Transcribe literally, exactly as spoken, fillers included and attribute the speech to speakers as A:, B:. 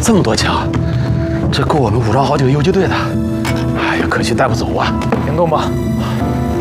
A: 这么多枪，这够我们武装好几个游击队的。哎呀，可惜带不走啊！
B: 行动吧，